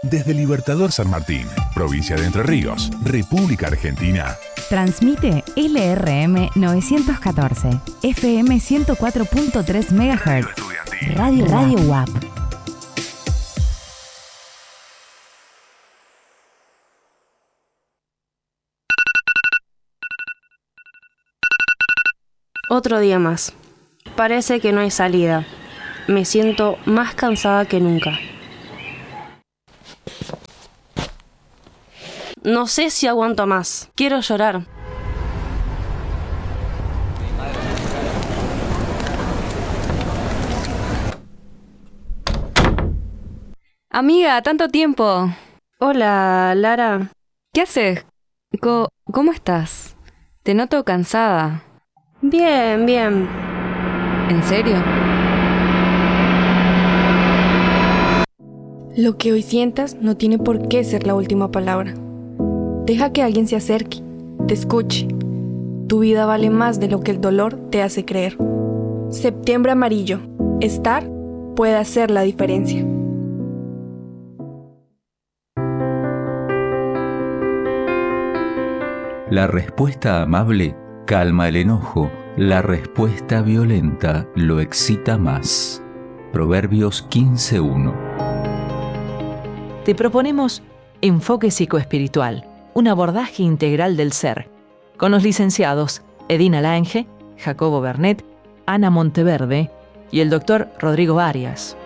Desde Libertador San Martín, provincia de Entre Ríos, República Argentina. Transmite LRM 914, FM 104.3 MHz, Radio WAP. Otro día más. Parece que no hay salida. Me siento más cansada que nunca. No sé si aguanto más. Quiero llorar. Amiga, tanto tiempo. Hola, Lara. ¿Qué haces? ¿Cómo estás? Te noto cansada. Bien. ¿En serio? Lo que hoy sientas no tiene por qué ser la última palabra. Deja que alguien se acerque, te escuche. Tu vida vale más de lo que el dolor te hace creer. Septiembre amarillo. Estar puede hacer la diferencia. La respuesta amable calma el enojo. La respuesta violenta lo excita más. Proverbios 15:1. Te proponemos Enfoque Psicoespiritual, un abordaje integral del ser, con los licenciados Edina Lange, Jacobo Bernet, Ana Monteverde y el doctor Rodrigo Arias.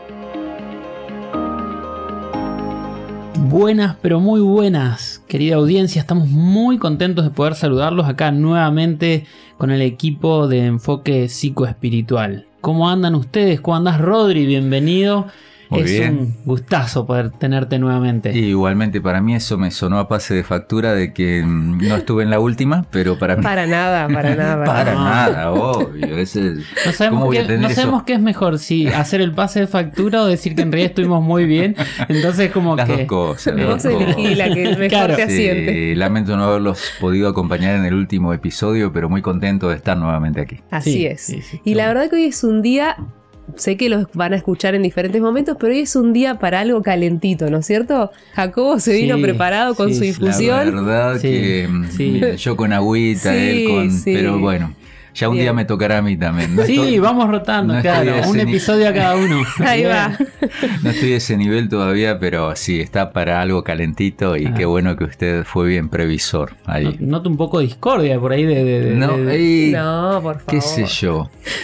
Buenas, pero muy buenas, querida audiencia. Estamos muy contentos de poder saludarlos acá nuevamente con el equipo de Enfoque Psicoespiritual. ¿Cómo andan ustedes? ¿Cómo andás, Rodri? Bienvenido. Muy es bien. Un gustazo poder tenerte nuevamente. Y igualmente para mí eso me sonó a pase de factura de que no estuve en la última, pero para mí... Para nada. Para nada, obvio. No sabemos qué es mejor, si hacer el pase de factura o decir que en realidad estuvimos muy bien. Entonces como las que... dos cosas. Vos elegí la que mejor Claro. te asiente. Lamento no haberlos podido acompañar en el último episodio, pero muy contento de estar nuevamente aquí. Así Sí, es. sí, Y la verdad que hoy es un día, sé que los van a escuchar en diferentes momentos, pero hoy es un día para algo calentito, ¿no es cierto? Jacobo se vino Sí, preparado con sí, su sí, infusión. La verdad Sí, que sí. yo con agüita, Sí, él con... sí. Pero bueno, ya un Bien. día me tocará a mí también. No Sí, estoy- vamos rotando, no claro. estoy a Un ese episodio a cada uno. Ahí va. No estoy a ese nivel todavía, pero sí, está para algo calentito y qué bueno que usted fue bien previsor ahí. Noto un poco de discordia por ahí de No, por favor. qué sé yo.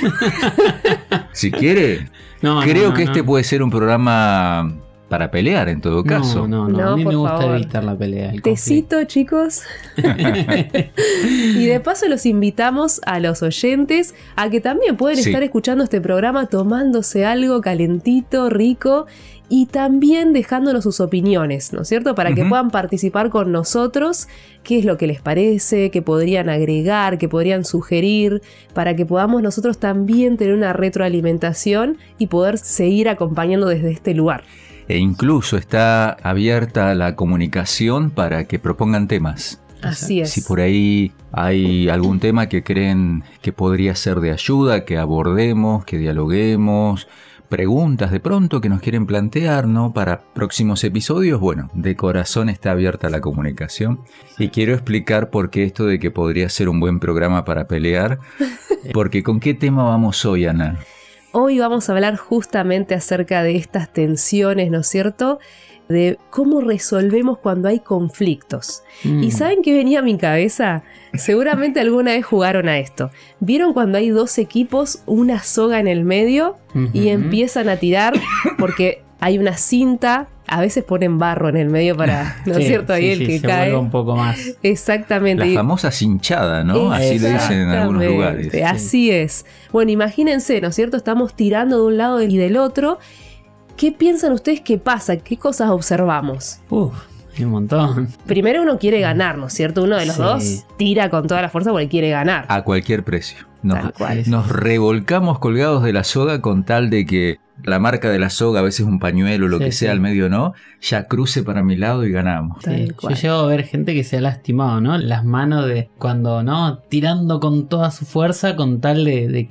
Si quiere, No, creo no, que no. este puede ser un programa para pelear en todo caso. No, No, a mí por me gusta favor. evitar la pelea. el Tecito, chicos. Y de paso los invitamos a los oyentes a que también pueden Sí. estar escuchando este programa tomándose algo calentito, rico y también dejándonos sus opiniones, ¿no es cierto? Para que Ujú. puedan participar con nosotros, qué es lo que les parece, qué podrían agregar, qué podrían sugerir, para que podamos nosotros también tener una retroalimentación y poder seguir acompañando desde este lugar. E incluso está abierta la comunicación para que propongan temas. Así es. Si por ahí hay algún tema que creen que podría ser de ayuda, que abordemos, que dialoguemos, preguntas de pronto que nos quieren plantear, ¿no? Para próximos episodios, bueno, de corazón está abierta la comunicación. Y quiero explicar por qué esto de que podría ser un buen programa para pelear, porque ¿con qué tema vamos hoy, Ana? Hoy vamos a hablar justamente acerca de estas tensiones, ¿no es cierto? De cómo resolvemos cuando hay conflictos. ¿Y saben qué venía a mi cabeza? Seguramente alguna vez jugaron a esto. ¿Vieron cuando hay dos equipos, una soga en el medio y empiezan a tirar porque hay una cinta? A veces ponen barro en el medio para, ¿no es cierto? Ahí el que se cae. vuelve un poco más. Exactamente. La famosa cinchada, ¿no? Así le dicen en algunos Exactamente, lugares. Así es. Bueno, imagínense, ¿no es cierto? Estamos tirando de un lado y del otro. ¿Qué piensan ustedes que pasa? ¿Qué cosas observamos? Hay un montón. Primero uno quiere ganar, ¿no es cierto? Uno de los Sí. dos tira con toda la fuerza porque quiere ganar. A cualquier precio. Tal cual. Nos revolcamos colgados de la soga con tal de que la marca de la soga, a veces un pañuelo, lo Sí, que sea, sí. al medio no, ya cruce para mi lado y ganamos. Tal Sí, yo cual. llego a ver gente que se ha lastimado, ¿no? Las manos de cuando, ¿no? Tirando con toda su fuerza con tal de que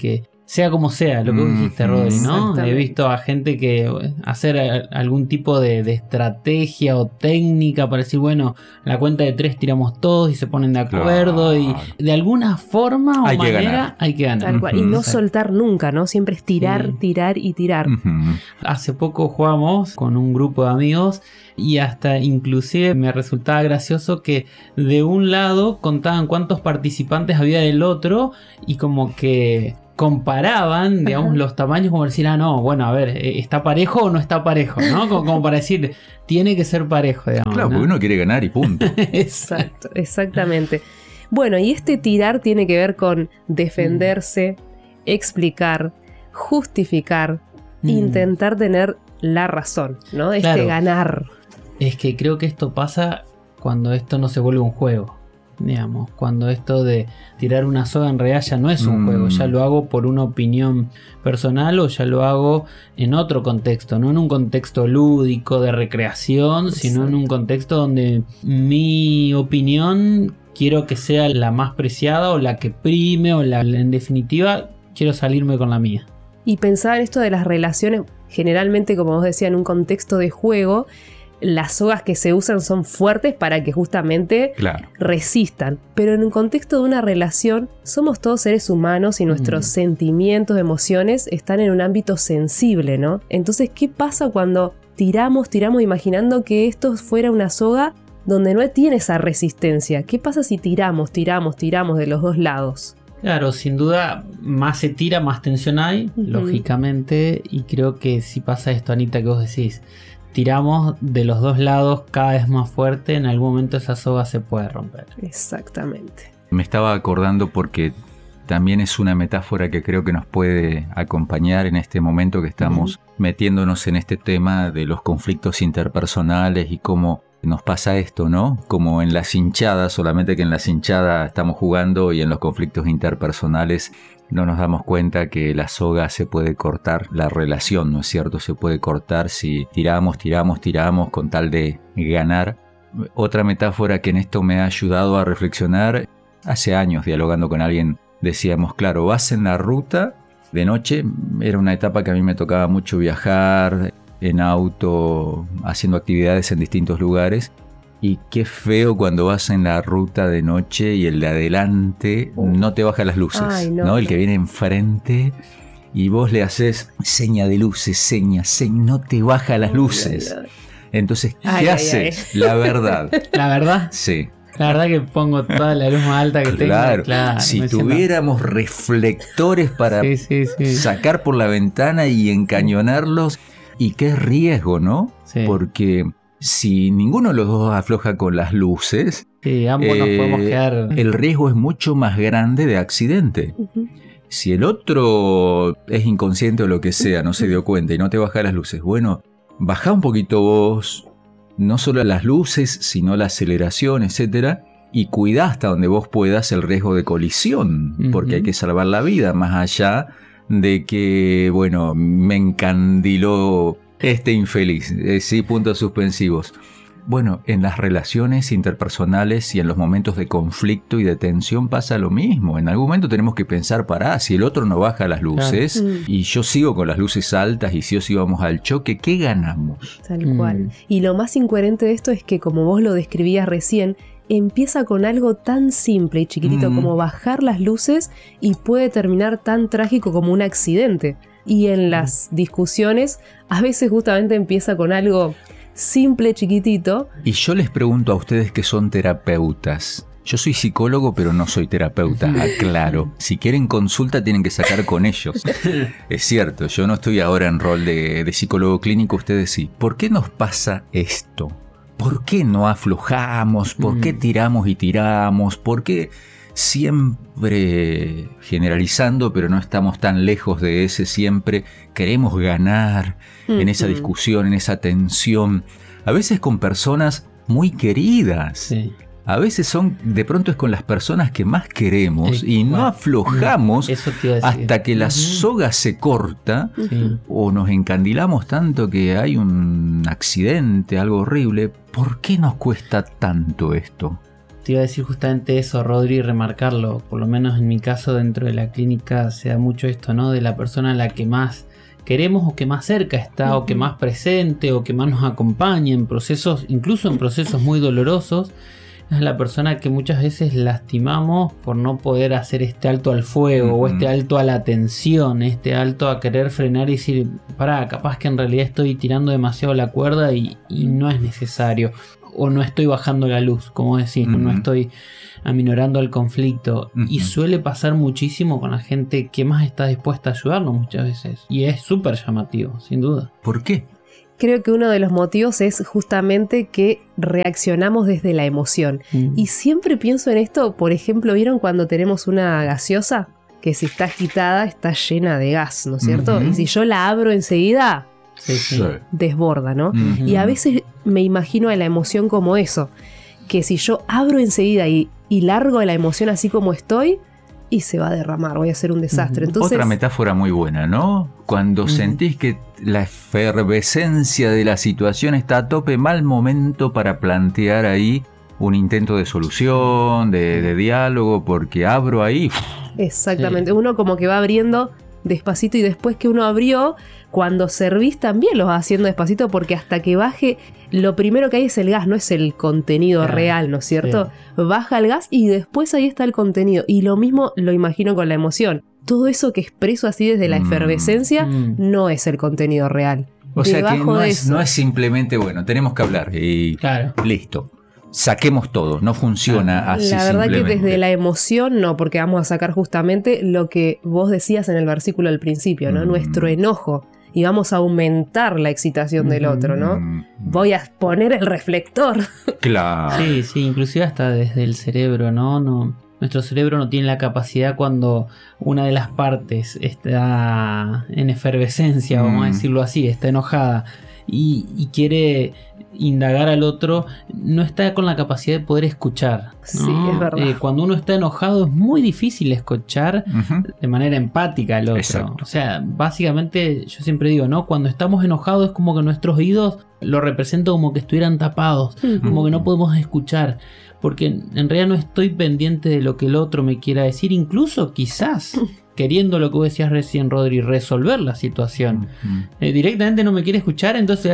sea como sea, lo que vos dijiste, Rodri, ¿no? Exactamente. He visto a gente que hacer algún tipo de estrategia o técnica para decir, bueno, a la cuenta de 3 tiramos todos y se ponen de acuerdo, Claro. y de alguna forma o Hay que manera ganar. hay que ganar. Tal cual. Y no Exacto. soltar nunca, ¿no? Siempre es tirar, Sí. tirar y tirar. Ujú. Hace poco jugamos con un grupo de amigos y hasta inclusive me resultaba gracioso que de un lado contaban cuántos participantes había del otro y como que comparaban, digamos, Ajá. los tamaños, como decir, no, bueno, a ver, ¿está parejo o no está parejo? ¿No? Como para decir, tiene que ser parejo, digamos. Claro, ¿no? porque uno quiere ganar y punto. Exacto, exactamente. Bueno, y este tirar tiene que ver con defenderse, explicar, justificar, intentar tener la razón, ¿no? Este Claro. ganar. Es que creo que esto pasa cuando esto no se vuelve un juego. Digamos, cuando esto de tirar una soga en realidad ya no es un juego, ya lo hago por una opinión personal o ya lo hago en otro contexto, no en un contexto lúdico de recreación, sino en un contexto donde mi opinión quiero que sea la más preciada o la que prime o en definitiva quiero salirme con la mía. Y pensar en esto de las relaciones, generalmente, como vos decías, en un contexto de juego, las sogas que se usan son fuertes para que justamente Claro. resistan. Pero en un contexto de una relación, somos todos seres humanos y nuestros sentimientos, emociones están en un ámbito sensible, ¿no? Entonces, ¿qué pasa cuando tiramos imaginando que esto fuera una soga donde no tiene esa resistencia? ¿Qué pasa si tiramos de los dos lados? Claro, sin duda, más se tira, más tensión hay, lógicamente, y creo que si pasa esto, Anita, que vos decís, tiramos de los dos lados cada vez más fuerte, en algún momento esa soga se puede romper. Exactamente. Me estaba acordando porque también es una metáfora que creo que nos puede acompañar en este momento que estamos metiéndonos en este tema de los conflictos interpersonales y cómo nos pasa esto, ¿no? Como en las hinchadas, solamente que en las hinchadas estamos jugando y en los conflictos interpersonales no nos damos cuenta que la soga se puede cortar, la relación, ¿no es cierto? Se puede cortar si tiramos con tal de ganar. Otra metáfora que en esto me ha ayudado a reflexionar, hace años dialogando con alguien, decíamos, claro, vas en la ruta de noche, era una etapa que a mí me tocaba mucho viajar en auto, haciendo actividades en distintos lugares, y qué feo cuando vas en la ruta de noche y el de adelante no te baja las luces. Ay, no. ¿No? El que viene enfrente y vos le haces seña de luces, seña, no te baja las luces. Entonces, ¿qué Ay, haces? La verdad. La verdad, Sí. la verdad que pongo toda la luz más alta que Claro. tengo. Claro, Si me siento- tuviéramos reflectores para Sí. sacar por la ventana y encañonarlos, y qué riesgo, ¿no? Sí. Porque si ninguno de los dos afloja con las luces, Sí, ambos nos podemos quedar. el riesgo es mucho más grande de accidente. Si el otro es inconsciente o lo que sea, no se dio cuenta y no te baja las luces, bueno, baja un poquito vos, no solo las luces, sino la aceleración, etcétera, y cuidá hasta donde vos puedas el riesgo de colisión, porque hay que salvar la vida, más allá de que, bueno, me encandiló este infeliz, sí, puntos suspensivos. Bueno, en las relaciones interpersonales y en los momentos de conflicto y de tensión pasa lo mismo. En algún momento tenemos que pensar, si el otro no baja las luces y yo sigo con las luces altas y si o sí vamos al choque, ¿qué ganamos? Tal cual. Y lo más incoherente de esto es que, como vos lo describías recién, empieza con algo tan simple y chiquitito como bajar las luces y puede terminar tan trágico como un accidente. Y en las discusiones, a veces justamente empieza con algo simple, chiquitito. Y yo les pregunto a ustedes que son terapeutas. Yo soy psicólogo, pero no soy terapeuta, aclaro. Si quieren consulta, tienen que sacar con ellos. Es cierto, yo no estoy ahora en rol de psicólogo clínico, ustedes sí. ¿Por qué nos pasa esto? ¿Por qué no aflojamos? ¿Por qué tiramos y tiramos? ¿Por qué siempre, generalizando, pero no estamos tan lejos de ese siempre, queremos ganar en esa discusión, en esa tensión? A veces con personas muy queridas. Sí. A veces de pronto es con las personas que más queremos y no aflojamos Eso te iba a decir. hasta que la soga se corta Sí. o nos encandilamos tanto que hay un accidente, algo horrible. ¿Por qué nos cuesta tanto esto? Te iba a decir justamente eso, Rodri, remarcarlo. Por lo menos en mi caso, dentro de la clínica, se da mucho esto, ¿no? De la persona a la que más queremos o que más cerca está, o que más presente, o que más nos acompaña en procesos, incluso en procesos muy dolorosos. Es la persona que muchas veces lastimamos por no poder hacer este alto al fuego, o este alto a la tensión, este alto a querer frenar y decir, pará, capaz que en realidad estoy tirando demasiado la cuerda y no es necesario. O no estoy bajando la luz, como decís, no estoy aminorando el conflicto. Y suele pasar muchísimo con la gente que más está dispuesta a ayudarnos muchas veces. Y es súper llamativo, sin duda. ¿Por qué? Creo que uno de los motivos es justamente que reaccionamos desde la emoción. Y siempre pienso en esto, por ejemplo, ¿vieron cuando tenemos una gaseosa? Que si está agitada está llena de gas, ¿no es cierto? Y si yo la abro enseguida, desborda, ¿no? Y a veces me imagino a la emoción como eso, que si yo abro enseguida y largo la emoción así como estoy, y se va a derramar, voy a hacer un desastre. Entonces, otra metáfora muy buena, ¿no? Cuando sentís que la efervescencia de la situación está a tope, mal momento para plantear ahí un intento de solución, de diálogo, porque abro ahí. Exactamente, uno como que va abriendo despacito, y después que uno abrió, cuando servís también lo vas haciendo despacito, porque hasta que baje, lo primero que hay es el gas, no es el contenido real, ¿no es cierto? Baja el gas y después ahí está el contenido. Y lo mismo lo imagino con la emoción. Todo eso que expreso así desde la efervescencia no es el contenido real. O sea que no es simplemente, bueno, tenemos que hablar y listo. Saquemos todo, no funciona así. La verdad que desde la emoción no, porque vamos a sacar justamente lo que vos decías en el versículo al principio, ¿no? Nuestro enojo. Y vamos a aumentar la excitación del otro, ¿no? Voy a poner el reflector. Claro. Sí, inclusive hasta desde el cerebro, ¿no? Nuestro cerebro no tiene la capacidad cuando una de las partes está en efervescencia, vamos a decirlo así, está enojada y quiere indagar al otro, no está con la capacidad de poder escuchar, ¿no? Sí, es verdad. Cuando uno está enojado es muy difícil escuchar de manera empática al otro. Exacto. O sea, básicamente yo siempre digo, ¿no? Cuando estamos enojados es como que nuestros oídos lo representan como que estuvieran tapados, como que no podemos escuchar, porque en realidad no estoy pendiente de lo que el otro me quiera decir, incluso quizás queriendo, lo que vos decías recién, Rodri, resolver la situación. Directamente no me quiere escuchar, entonces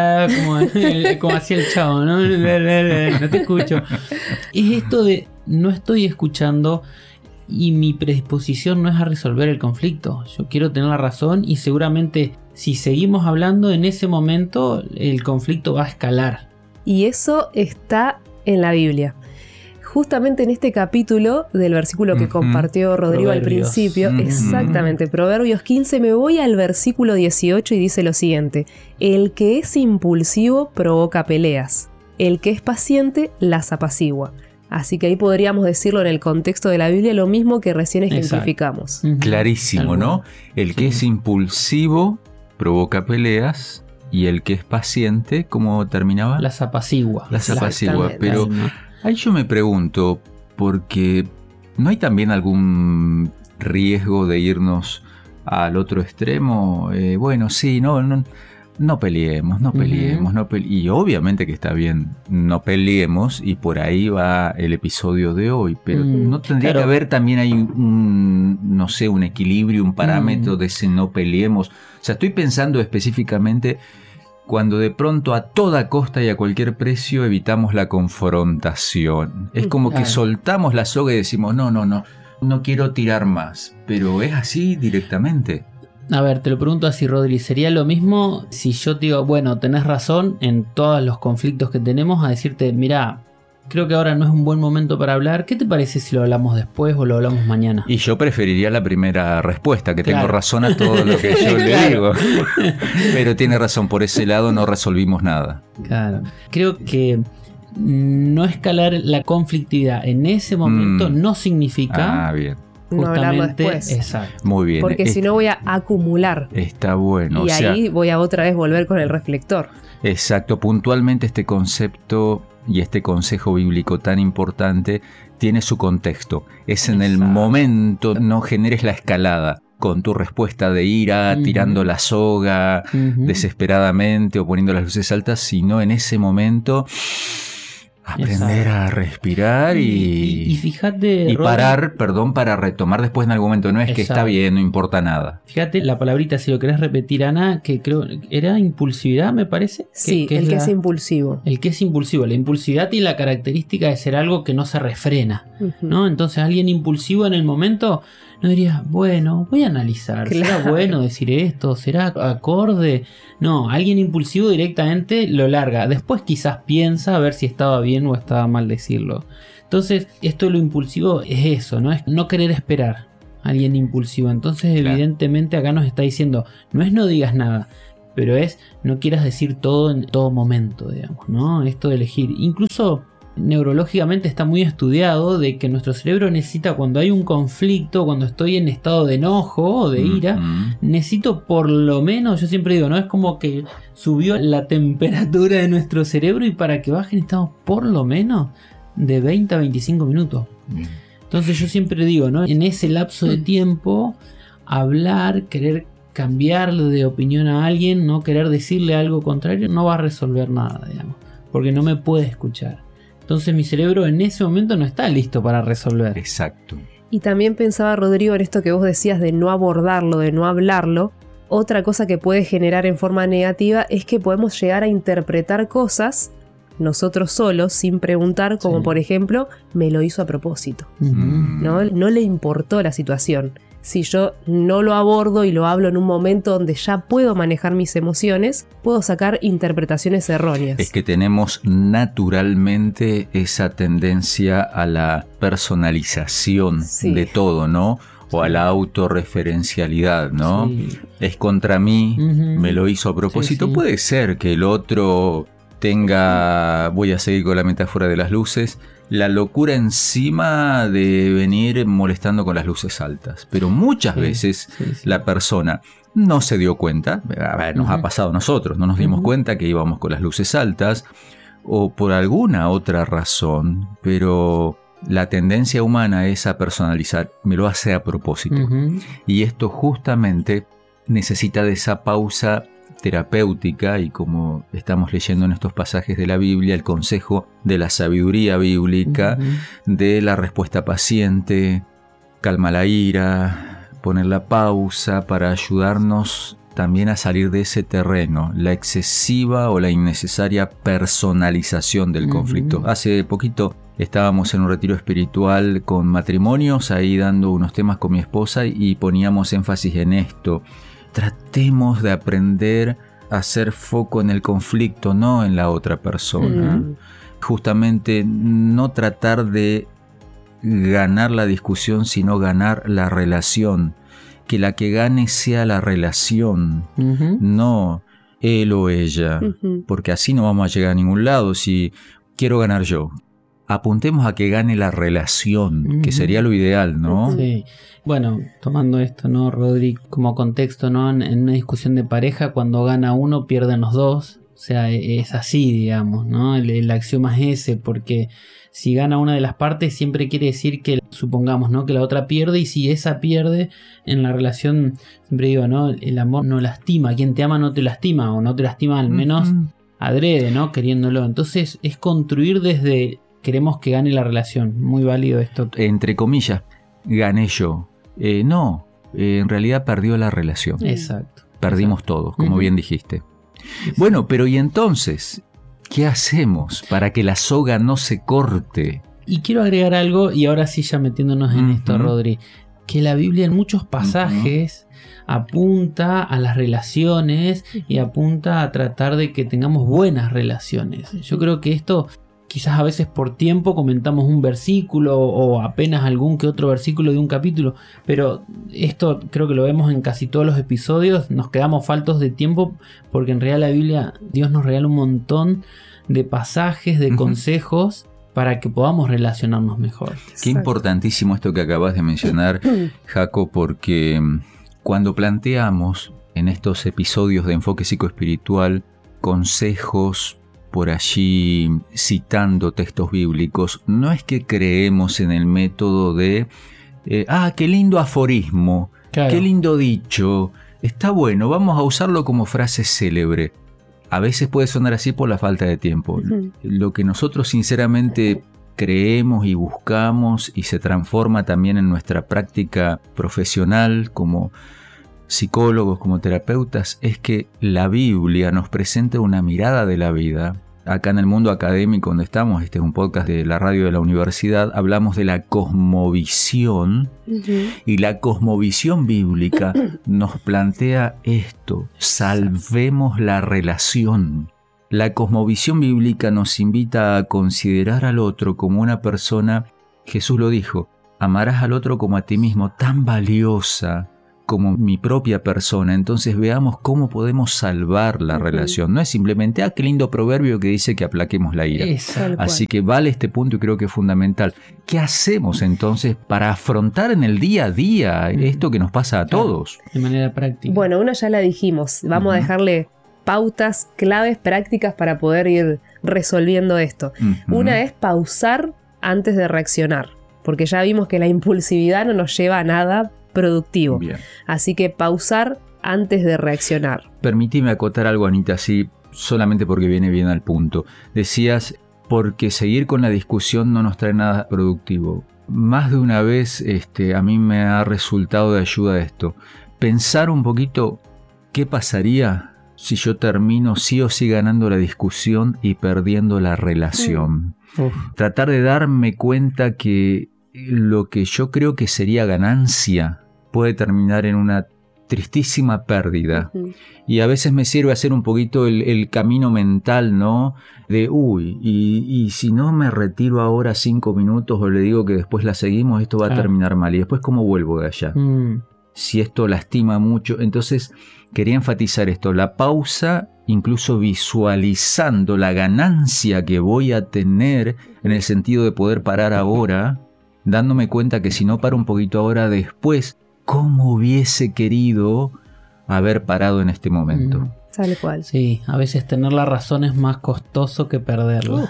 como hacía el chavo, ¿no? No te escucho. Es esto de no estoy escuchando y mi predisposición no es a resolver el conflicto. Yo quiero tener la razón y seguramente si seguimos hablando en ese momento el conflicto va a escalar. Y eso está en la Biblia. Justamente en este capítulo del versículo que compartió Rodrigo al principio, exactamente, Proverbios 15, me voy al versículo 18 y dice lo siguiente: el que es impulsivo provoca peleas, el que es paciente las apacigua. Así que ahí podríamos decirlo en el contexto de la Biblia, lo mismo que recién ejemplificamos. Clarísimo, ¿no? El que es impulsivo provoca peleas y el que es paciente, ¿cómo terminaba? Las apacigua. Las apacigua, pero ahí yo me pregunto, porque ¿no hay también algún riesgo de irnos al otro extremo? Bueno, sí, no peleemos, y obviamente que está bien, no peleemos, y por ahí va el episodio de hoy, pero ¿no tendría que haber también ahí un equilibrio, un parámetro de ese no peleemos? O sea, estoy pensando específicamente cuando de pronto a toda costa y a cualquier precio evitamos la confrontación. Es como que soltamos la soga y decimos, no quiero tirar más, pero es así directamente. A ver, te lo pregunto así, Rodri, ¿sería lo mismo si yo te digo, bueno, tenés razón en todos los conflictos que tenemos, a decirte, mirá, creo que ahora no es un buen momento para hablar, ¿qué te parece si lo hablamos después o lo hablamos mañana? Y yo preferiría la primera respuesta, que tengo razón a todo lo que yo le digo. Pero tiene razón, por ese lado no resolvimos nada. Claro, creo que no escalar la conflictividad en ese momento no significa... bien. No hablarlo después. Exacto. Muy bien. Porque si no voy a acumular. Está bueno. Y ahí voy a otra vez volver con el reflector. Exacto. Puntualmente este concepto y este consejo bíblico tan importante tiene su contexto. Es en el momento, no generes la escalada con tu respuesta de ira, tirando la soga desesperadamente o poniendo las luces altas, sino en ese momento... Aprender a respirar y fíjate, y parar, para retomar después en algún momento. No es que está bien, no importa nada. Fíjate la palabrita, si lo querés repetir, Ana, que creo era impulsividad, me parece. Sí, que es impulsivo. El que es impulsivo. La impulsividad tiene la característica de ser algo que no se refrena, ¿no? Entonces alguien impulsivo en el momento no diría, bueno, voy a analizar. Claro. ¿Será bueno decir esto? ¿Será acorde? No, alguien impulsivo directamente lo larga. Después quizás piensa a ver si estaba bien o estaba mal decirlo. Entonces, esto de lo impulsivo es eso, ¿no? Es no querer esperar a alguien impulsivo. Entonces, claro, evidentemente acá nos está diciendo, no es no digas nada, pero es no quieras decir todo en todo momento, digamos, ¿no? Esto de elegir. Incluso neurológicamente está muy estudiado de que nuestro cerebro necesita, cuando hay un conflicto, cuando estoy en estado de enojo o de ira, necesito por lo menos, yo siempre digo, ¿no? Es como que subió la temperatura de nuestro cerebro y para que baje necesitamos por lo menos de 20 a 25 minutos. Entonces yo siempre digo, ¿no? En ese lapso de tiempo, hablar, querer cambiar de opinión a alguien, no querer decirle algo contrario, no va a resolver nada, digamos, porque no me puede escuchar. Entonces mi cerebro en ese momento no está listo para resolver. Exacto. Y también pensaba, Rodrigo, en esto que vos decías de no abordarlo, de no hablarlo. Otra cosa que puede generar en forma negativa es que podemos llegar a interpretar cosas nosotros solos sin preguntar, como por ejemplo, me lo hizo a propósito. No le importó la situación. Si yo no lo abordo y lo hablo en un momento donde ya puedo manejar mis emociones, puedo sacar interpretaciones erróneas. Es que tenemos naturalmente esa tendencia a la personalización de todo, ¿no? O a la autorreferencialidad, ¿no? Sí. Es contra mí, me lo hizo a propósito. Puede ser que el otro tenga, voy a seguir con la metáfora de las luces, la locura encima de venir molestando con las luces altas. Pero muchas veces la persona no se dio cuenta, a ver, nos ha pasado a nosotros, no nos dimos cuenta que íbamos con las luces altas o por alguna otra razón, pero la tendencia humana es a personalizar, me lo hace a propósito. Y esto justamente necesita de esa pausa terapéutica y, como estamos leyendo en estos pasajes de la Biblia, el consejo de la sabiduría bíblica, de la respuesta paciente, calma la ira, poner la pausa para ayudarnos también a salir de ese terreno, la excesiva o la innecesaria personalización del conflicto. Hace poquito estábamos en un retiro espiritual con matrimonios, ahí dando unos temas con mi esposa y poníamos énfasis en esto. Tratemos de aprender a hacer foco en el conflicto, no en la otra persona. Justamente no tratar de ganar la discusión, sino ganar la relación. Que la que gane sea la relación, no él o ella, porque así no vamos a llegar a ningún lado. Si quiero ganar yo, apuntemos a que gane la relación, que sería lo ideal, ¿no? Sí. Bueno, tomando esto, ¿no, Rodri, como contexto, ¿no? En una discusión de pareja, cuando gana uno, pierden los dos. O sea, es así, digamos, ¿no? El axioma es ese, porque si gana una de las partes, siempre quiere decir que, supongamos, ¿no?, que la otra pierde, y si esa pierde en la relación, siempre digo, ¿no?, el amor no lastima. Quien te ama no te lastima, o no te lastima al menos adrede, ¿no?, queriéndolo. Entonces es construir desde queremos que gane la relación. Muy válido esto. Entre comillas, gané yo. No, en realidad perdió la relación. Exacto. Perdimos todos, como bien dijiste. Bueno, pero ¿y entonces qué hacemos para que la soga no se corte? Y quiero agregar algo, y ahora sí ya metiéndonos en esto, Rodri, que la Biblia en muchos pasajes apunta a las relaciones y apunta a tratar de que tengamos buenas relaciones. Yo creo que esto, quizás a veces por tiempo comentamos un versículo o apenas algún que otro versículo de un capítulo, pero esto creo que lo vemos en casi todos los episodios. Nos quedamos faltos de tiempo porque en realidad la Biblia, Dios nos regala un montón de pasajes, de consejos para que podamos relacionarnos mejor. Qué importantísimo esto que acabas de mencionar, Jaco, porque cuando planteamos en estos episodios de enfoque psicoespiritual consejos, por allí citando textos bíblicos, no es que creemos en el método de qué lindo aforismo, qué lindo dicho, está bueno, vamos a usarlo como frase célebre. A veces puede sonar así por la falta de tiempo. Ujú. Lo que nosotros sinceramente creemos y buscamos y se transforma también en nuestra práctica profesional como psicólogos, como terapeutas, es que la Biblia nos presenta una mirada de la vida. Acá en el mundo académico donde estamos, este es un podcast de la radio de la universidad, hablamos de la cosmovisión, y la cosmovisión bíblica nos plantea esto: salvemos la relación. La cosmovisión bíblica nos invita a considerar al otro como una persona, Jesús lo dijo, amarás al otro como a ti mismo, tan valiosa como mi propia persona. Entonces veamos cómo podemos salvar la relación. No es simplemente, qué lindo proverbio que dice que aplaquemos la ira. Así que vale este punto y creo que es fundamental. ¿Qué hacemos entonces para afrontar en el día a día esto que nos pasa a todos? De manera práctica. Bueno, una ya la dijimos. Vamos a dejarle pautas, claves, prácticas para poder ir resolviendo esto. Una es pausar antes de reaccionar, porque ya vimos que la impulsividad no nos lleva a nada productivo. Bien. Así que pausar antes de reaccionar. Permíteme acotar algo, Anita, así solamente porque viene bien al punto. Decías, porque seguir con la discusión no nos trae nada productivo. Más de una vez a mí me ha resultado de ayuda esto. Pensar un poquito qué pasaría si yo termino sí o sí ganando la discusión y perdiendo la relación. Tratar de darme cuenta que lo que yo creo que sería ganancia puede terminar en una tristísima pérdida. Y a veces me sirve hacer un poquito el camino mental, ¿no? De, y si no me retiro ahora 5 minutos o le digo que después la seguimos, esto va a terminar mal. Y después, ¿cómo vuelvo de allá? Si esto lastima mucho. Entonces, quería enfatizar esto, la pausa, incluso visualizando la ganancia que voy a tener en el sentido de poder parar ahora, dándome cuenta que si no paro un poquito ahora, después, ¿cómo hubiese querido haber parado en este momento? Tal cual. Sí, a veces tener la razón es más costoso que perderla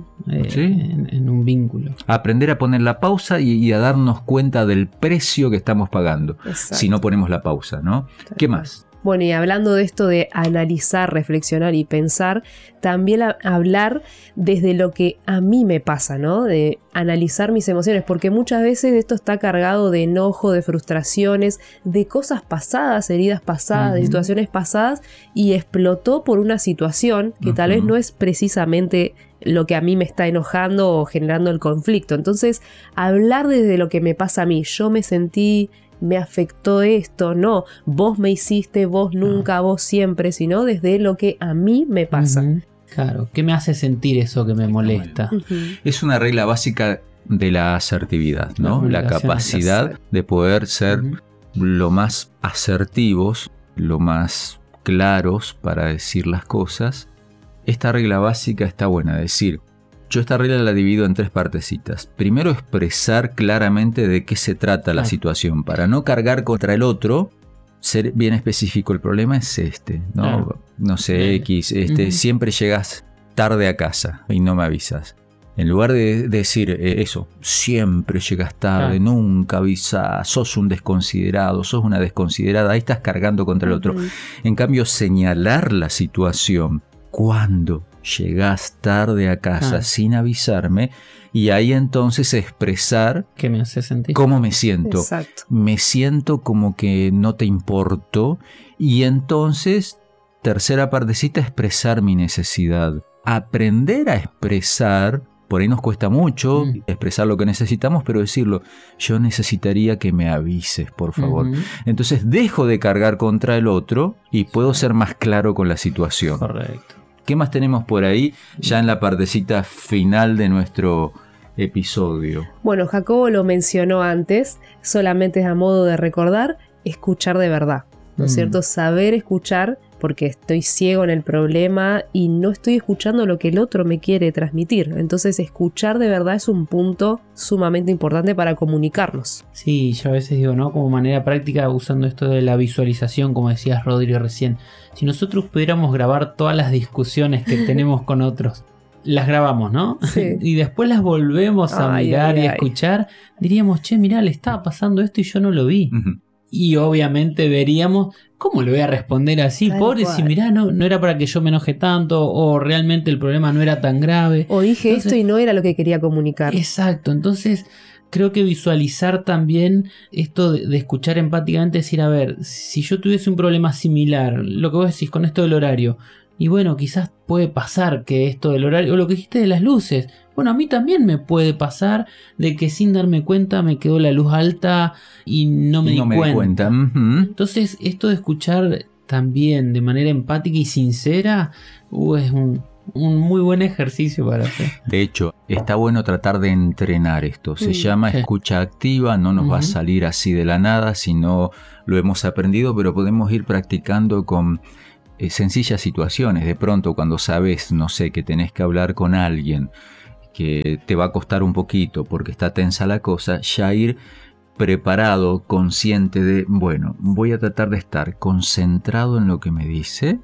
en un vínculo. Aprender a poner la pausa y a darnos cuenta del precio que estamos pagando. Exacto. Si no ponemos la pausa, ¿no? ¿Qué más? Bueno, y hablando de esto de analizar, reflexionar y pensar, también hablar desde lo que a mí me pasa, ¿no? De analizar mis emociones, porque muchas veces esto está cargado de enojo, de frustraciones, de cosas pasadas, heridas pasadas, de situaciones pasadas, y explotó por una situación que tal vez no es precisamente lo que a mí me está enojando o generando el conflicto. Entonces, hablar desde lo que me pasa a mí, yo me afectó esto, no, vos me hiciste, vos nunca, vos siempre, sino desde lo que a mí me pasa. Claro, ¿qué me hace sentir eso que me molesta? Es una regla básica de la asertividad, ¿no? La capacidad de poder ser lo más asertivos, lo más claros para decir las cosas. Esta regla básica está buena, es decir, yo esta regla la divido en 3 partecitas. Primero, expresar claramente de qué se trata la situación, para no cargar contra el otro, ser bien específico. El problema es ¿no? No sé, X, siempre llegas tarde a casa y no me avisas. En lugar de decir eso, siempre llegas tarde, nunca avisas, sos un desconsiderado, sos una desconsiderada, ahí estás cargando contra el otro. En cambio, señalar la situación, cuando llegás tarde a casa sin avisarme, y ahí entonces expresar ¿qué me hace sentir? ¿Cómo me siento? Exacto. Me siento como que no te importo, y entonces, tercera partecita, expresar mi necesidad. Aprender a expresar, por ahí nos cuesta mucho expresar lo que necesitamos, pero decirlo, yo necesitaría que me avises, por favor. Entonces dejo de cargar contra el otro y puedo ser más claro con la situación. Correcto. ¿Qué más tenemos por ahí ya en la partecita final de nuestro episodio? Bueno, Jacobo lo mencionó antes, solamente es a modo de recordar, escuchar de verdad, ¿no es cierto? Saber escuchar, porque estoy ciego en el problema y no estoy escuchando lo que el otro me quiere transmitir. Entonces, escuchar de verdad es un punto sumamente importante para comunicarnos. Sí, yo a veces digo, ¿no? Como manera práctica, usando esto de la visualización, como decías, Rodri, recién. Si nosotros pudiéramos grabar todas las discusiones que tenemos con otros, las grabamos, ¿no? Sí. Y después las volvemos a mirar y a escuchar, diríamos, che, mirá, le estaba pasando esto y yo no lo vi. y obviamente veríamos cómo le voy a responder así, Tal pobre, cual. si mirá, no era para que yo me enoje tanto, o realmente el problema no era tan grave. O dije Entonces, esto y no era lo que quería comunicar. exacto, entonces creo que visualizar también esto de escuchar empáticamente, decir, a ver, si yo tuviese un problema similar, lo que vos decís con esto del horario, y bueno, quizás puede pasar que esto del horario, o lo que dijiste de las luces, bueno, a mí también me puede pasar de que sin darme cuenta me quedó la luz alta y no me di cuenta. Ujú. Entonces, esto de escuchar también de manera empática y sincera, es un muy buen ejercicio para hacer. De hecho, está bueno tratar de entrenar esto. Se llama Sí. escucha activa, no nos va a Ujú. salir así de la nada, sino lo hemos aprendido, pero podemos ir practicando con sencillas situaciones. De pronto, cuando sabes, no sé, que tenés que hablar con alguien, que te va a costar un poquito porque está tensa la cosa, ya ir preparado, consciente de, bueno, voy a tratar de estar concentrado en lo que me dice,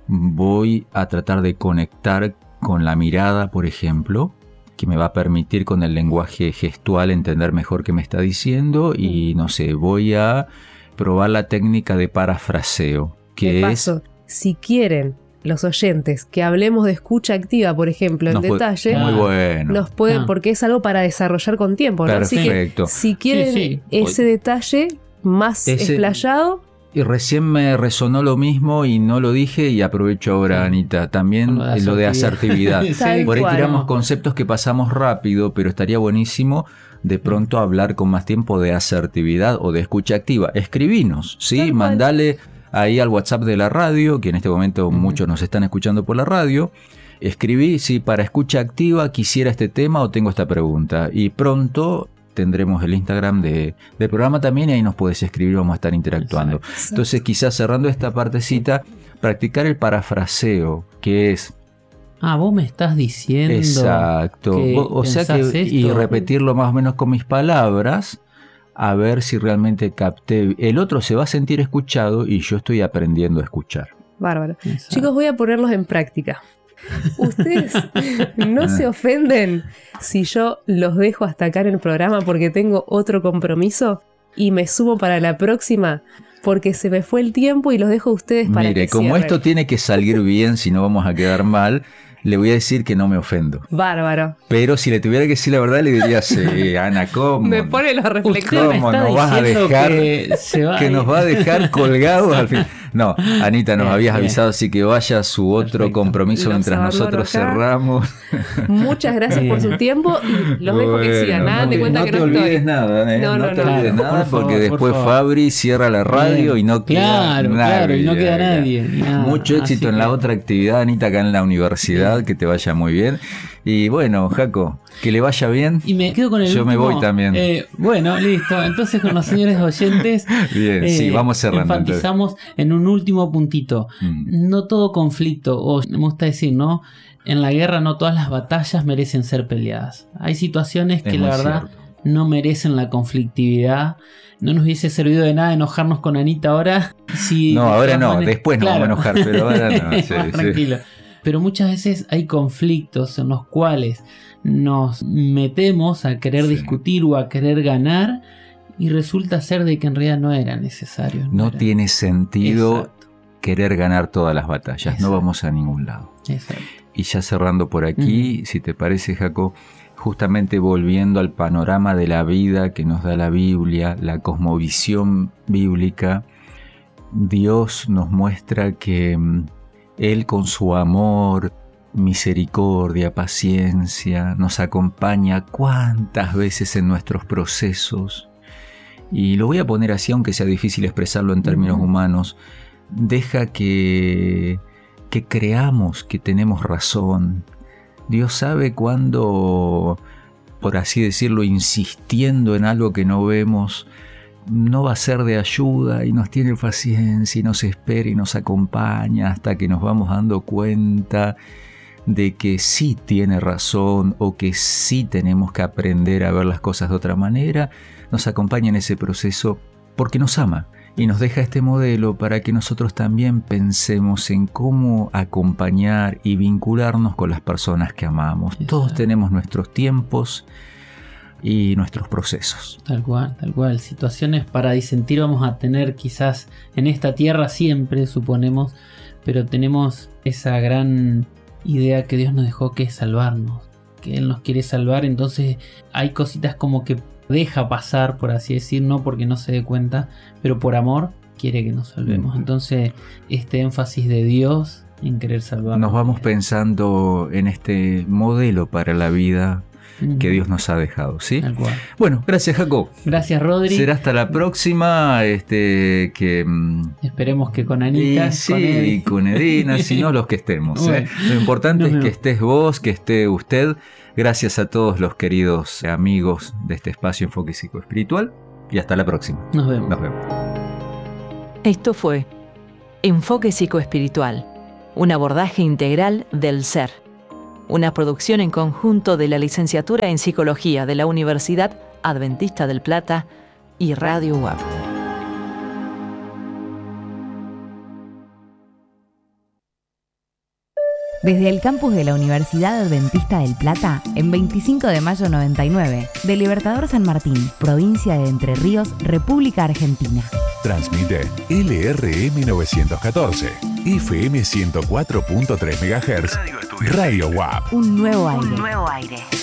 voy a tratar de conectar con la mirada, por ejemplo, que me va a permitir con el lenguaje gestual entender mejor qué me está diciendo, y no sé, voy a probar la técnica de parafraseo, que De es... paso, si quieren los oyentes que hablemos de escucha activa, por ejemplo, en nos puede- detalle, muy bueno. nos pueden, Ah. porque es algo para desarrollar con tiempo, ¿no? Así que Perfecto. si quieren Sí. ese detalle más Ese- explayado, Y recién me resonó lo mismo y no lo dije, y aprovecho ahora, Anita, también lo de asertividad. Sí. Tal Por ahí cual. tiramos conceptos que pasamos rápido, pero estaría buenísimo de pronto hablar con más tiempo de asertividad o de escucha activa. Escribinos, Tal ¿sí? cual. Mandale ahí al WhatsApp de la radio, que en este momento muchos nos están escuchando por la radio. Escribí, sí, para escucha activa quisiera este tema o tengo esta pregunta. Y pronto tendremos el Instagram del programa también, y ahí nos puedes escribir, vamos a estar interactuando. Exacto. Entonces, quizás cerrando esta partecita, practicar el parafraseo, que es Ah, vos me estás diciendo. exacto. que O sea que, pensás y esto. repetirlo más o menos con mis palabras, a ver si realmente capté. El otro se va a sentir escuchado y yo estoy aprendiendo a escuchar. bárbaro. Exacto. Chicos, voy a ponerlos en práctica. Ustedes no se ofenden si yo los dejo hasta acá en el programa porque tengo otro compromiso y me sumo para la próxima porque se me fue el tiempo y los dejo a ustedes para Mire, que como cierren. esto tiene que salir bien, si no vamos a quedar mal, le voy a decir que no me ofendo. Bárbaro. Pero si le tuviera que decir la verdad, le diría, sí, Ana, ¿cómo? Me pone los Usted reflectores. me ¿Cómo está nos vas a diciendo dejar que se va que nos va a dejar colgados al fin? No, Anita, nos Bien, habías bien. avisado, así que vaya a su otro Perfecto. compromiso Los mientras abandono nosotros acá. cerramos. Muchas gracias por su tiempo y los dejo que sigan. Hagan de cuenta que no te olvides estoy. nada, No, no no, te no. olvides Claro, nada, por favor, porque por después favor. Fabri cierra la radio Bien. y no queda Claro, nadie. claro, y no queda nadie, y nada. Mucho éxito Así en la que- otra actividad, Anita, acá en la universidad, Bien. que te vaya muy bien. Y bueno, Jaco, que le vaya bien. Y me quedo con el Yo me último. voy también. Bueno, listo. Entonces con los señores oyentes Bien, sí, vamos cerrando. entonces. enfatizamos en un último puntito. Mm. No todo conflicto, o me gusta decir, ¿no? En la guerra no todas las batallas merecen ser peleadas. Hay situaciones que Es la muy verdad cierto. no merecen la conflictividad. No nos hubiese servido de nada enojarnos con Anita ahora. Si No, de ahora todas no, maneras- después nos Claro. vamos a enojar, pero ahora no. Sí, sí. Tranquilo. Pero muchas veces hay conflictos en los cuales nos metemos a querer Sí. discutir o a querer ganar y resulta ser de que en realidad no era necesario. No era- tiene sentido Exacto, querer ganar todas las batallas, no Exacto. vamos a ningún lado. exacto. Y ya cerrando por aquí, si te parece, Jaco, justamente volviendo al panorama de la vida que nos da la Biblia, la cosmovisión bíblica, Dios nos muestra que Él con su amor, misericordia, paciencia, nos acompaña cuántas veces en nuestros procesos. Y lo voy a poner así, aunque sea difícil expresarlo en términos humanos. Deja que creamos que tenemos razón. Dios sabe cuándo, por así decirlo, insistiendo en algo que no vemos, no va a ser de ayuda, y nos tiene paciencia y nos espera y nos acompaña hasta que nos vamos dando cuenta de que sí tiene razón o que sí tenemos que aprender a ver las cosas de otra manera. Nos acompaña en ese proceso porque nos ama y nos deja este modelo para que nosotros también pensemos en cómo acompañar y vincularnos con las personas que amamos. Exacto. Todos tenemos nuestros tiempos. y nuestros procesos. Tal cual, tal cual. Situaciones para disentir vamos a tener quizás en esta tierra siempre, suponemos, pero tenemos esa gran idea que Dios nos dejó, que es salvarnos, que Él nos quiere salvar. Entonces hay cositas como que deja pasar, por así decir, no porque no se dé cuenta, pero por amor quiere que nos salvemos. Entonces este énfasis de Dios en querer salvarnos. Nos vamos pensando en este modelo para la vida que Dios nos ha dejado, ¿sí? Tal cual. Bueno, gracias, Jacob. Gracias, Rodri. Será hasta la próxima, Esperemos que con Anita, y con Edina, si no los que estemos. Bueno, Lo importante es que estés vos, que esté usted. Gracias a todos los queridos amigos de este espacio Enfoque Psicoespiritual y hasta la próxima. Nos vemos. Nos vemos. Esto fue Enfoque Psicoespiritual, un abordaje integral del ser. Una producción en conjunto de la Licenciatura en Psicología de la Universidad Adventista del Plata y Radio UAP. Desde el campus de la Universidad Adventista del Plata, en 25 de mayo 99, de Libertador San Martín, provincia de Entre Ríos, República Argentina. Transmite LRM 914, FM 104.3 MHz, Radio UAP. Un nuevo aire.